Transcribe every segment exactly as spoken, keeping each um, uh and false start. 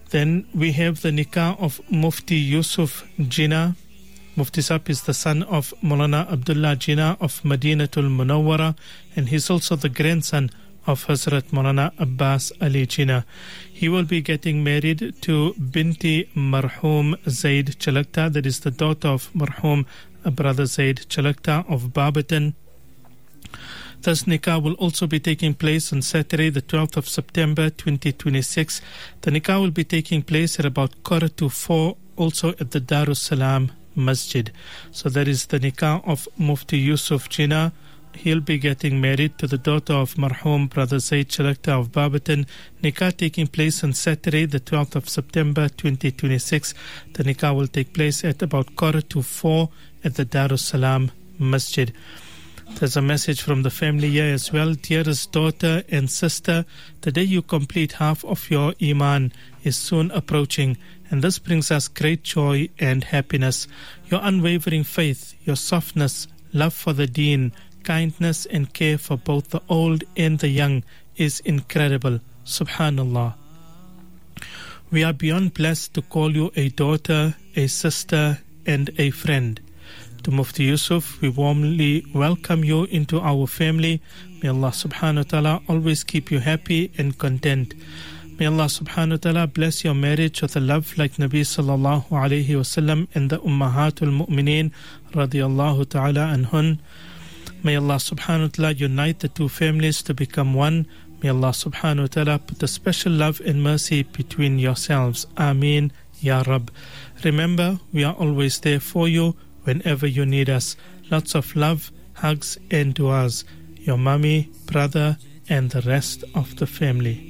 Then we have the nikah of Mufti Yusuf Jinnah. Mufti Sahib is the son of Maulana Abdullah Jinnah of Madinatul Munawwara, and he's also the grandson of Hazrat Maulana Abbas Ali Jinnah. He will be getting married to Binti Marhum Zaid Chalakta, that is the daughter of Marhum Brother Zaid Chalakta of Barberton. This nikah will also be taking place on Saturday, the twelfth of September twenty twenty-six. The nikah will be taking place at about quarter to four, also at the Darus Salam Masjid. So that is the nikah of Mufti Yusuf Jinnah. He'll be getting married to the daughter of Marhum Brother Zaid Chalakta of Barberton. Nikah taking place on Saturday, the twelfth of September twenty twenty-six. The nikah will take place at about quarter to four at the Darus Salam Masjid. There's a message from the family here as well. Dearest daughter and sister, the day you complete half of your Iman is soon approaching, and this brings us great joy and happiness. Your unwavering faith, your softness, love for the deen, kindness and care for both the old and the young is incredible. Subhanallah. We are beyond blessed to call you a daughter, a sister and a friend. To Mufti Yusuf, we warmly welcome you into our family. May Allah subhanahu wa ta'ala always keep you happy and content. May Allah subhanahu wa ta'ala bless your marriage with a love like Nabi sallallahu alayhi wasallam and the Ummahatul Mu'mineen radiyallahu ta'ala anhun. May Allah subhanahu wa ta'ala unite the two families to become one. May Allah subhanahu wa ta'ala put a special love and mercy between yourselves. Ameen, Ya Rab. Remember, we are always there for you whenever you need us. Lots of love, hugs and du'as. Your mummy, brother and the rest of the family.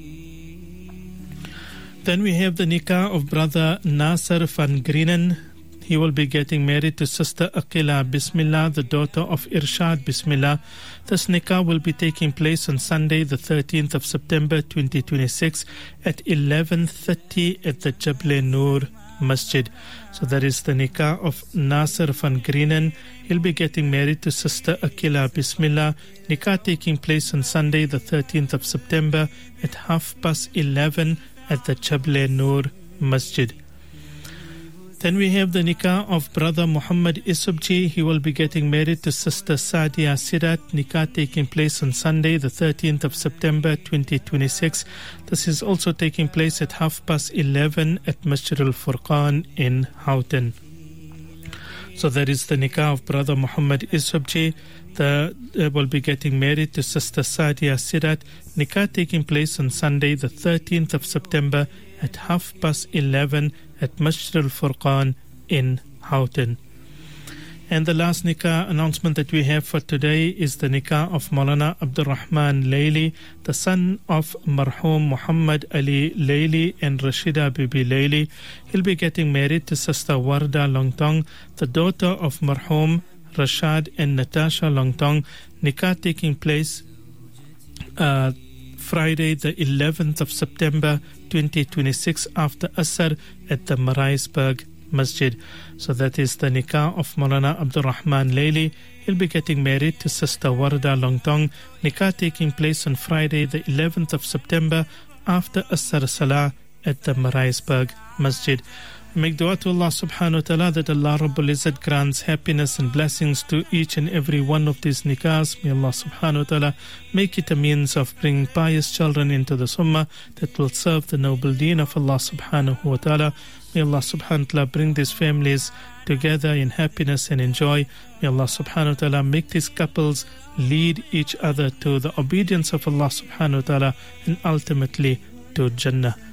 Then we have the nikah of brother Nasser van Grienen. He will be getting married to sister Aqila Bismillah, the daughter of Irshad Bismillah. This nikah will be taking place on Sunday, the thirteenth of September twenty twenty-six at eleven thirty at the Jable Noor Masjid. So that is the nikah of Nasser van Grienen. He'll be getting married to sister Aqila Bismillah. Nikah taking place on Sunday, the thirteenth of September at half past eleven at the Jable Noor Masjid. Then we have the nikah of brother Muhammad Isubji. He will be getting married to sister Sadia Sirat. Nikah taking place on Sunday, the thirteenth of September twenty twenty-six. This is also taking place at half past eleven at Masjid al-Furqan in Houghton. So that is the nikah of brother Muhammad Isubji. The uh, will be getting married to sister Sadia Sirat. Nikah taking place on Sunday, the thirteenth of September at half past eleven at Masjid al-Furqan in Houghton. And the last nikah announcement that we have for today is the nikah of Maulana Abdul Rahman Layli, the son of Marhum Muhammad Ali Layli and Rashida Bibi Layli. He'll be getting married to sister Warda Longtong, the daughter of Marhum Rashad and Natasha Longtong. Nikah taking place uh, Friday, the eleventh of September twenty twenty-six after Asr at the Maraisburg Masjid. So that is the nikah of Maulana Abdul Rahman Layli. He'll be getting married to sister Warda Longtong. Nikah taking place on Friday, the eleventh of September after Asr Salah at the Maraisburg Masjid. Make dua to Allah subhanahu wa ta'ala that Allah Rabbul Izzat grants happiness and blessings to each and every one of these nikahs. May Allah subhanahu wa ta'ala make it a means of bringing pious children into the ummah that will serve the noble deen of Allah subhanahu wa ta'ala. May Allah subhanahu wa ta'ala bring these families together in happiness and in joy. May Allah subhanahu wa ta'ala make these couples lead each other to the obedience of Allah subhanahu wa ta'ala and ultimately to Jannah.